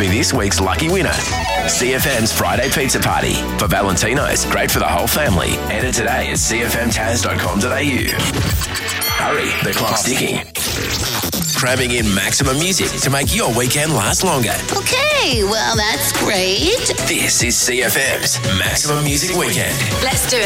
be this week's lucky winner. CFM's Friday Pizza Party. For Valentino's, great for the whole family. Enter today at cfmtaz.com.au. Hurry, the clock's ticking. Cramming in maximum music to make your weekend last longer. Okay, well, that's great. This is CFM's Maximum Music Weekend. Let's do it.